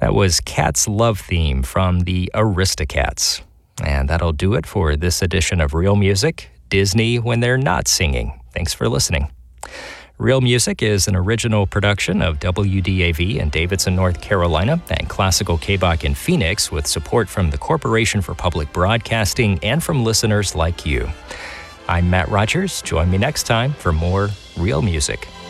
That was Cat's Love Theme from the Aristocats. And that'll do it for this edition of Real Music, Disney when they're not singing. Thanks for listening. Real Music is an original production of WDAV in Davidson, North Carolina, and Classical KBOC in Phoenix, with support from the Corporation for Public Broadcasting and from listeners like you. I'm Matt Rogers. Join me next time for more Real Music.